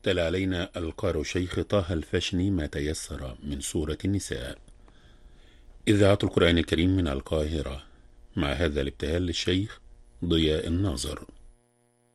تلا علينا القارئ الشيخ طه الفاشني ما تيسر من سورة النساء. إذاعة القرآن الكريم من القاهرة، مع هذا الابتهال للشيخ ضياء الناظر.